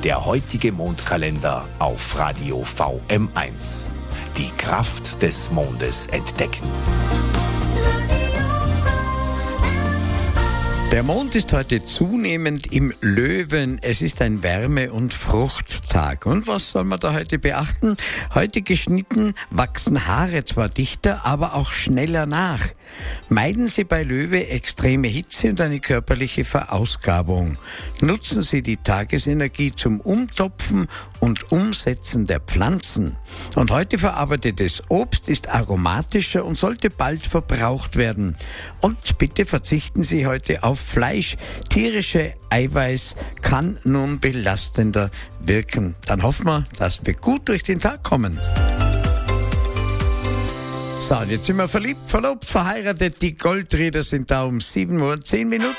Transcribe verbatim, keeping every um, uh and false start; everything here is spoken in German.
Der heutige Mondkalender auf Radio V M eins. Die Kraft des Mondes entdecken. Der Mond ist heute zunehmend im Löwen. Es ist ein Wärme- und Fruchttag. Und was soll man da heute beachten? Heute geschnitten wachsen Haare zwar dichter, aber auch schneller nach. Meiden Sie bei Löwe extreme Hitze und eine körperliche Verausgabung. Nutzen Sie die Tagesenergie zum Umtopfen und Umsetzen der Pflanzen. Und heute verarbeitetes Obst ist aromatischer und sollte bald verbraucht werden. Und bitte verzichten Sie heute auf Fleisch. Tierische Eiweiß kann nun belastender wirken. Dann hoffen wir, dass wir gut durch den Tag kommen. So, jetzt sind wir verliebt, verlobt, verheiratet. Die Goldräder sind da um sieben Uhr und zehn Minuten.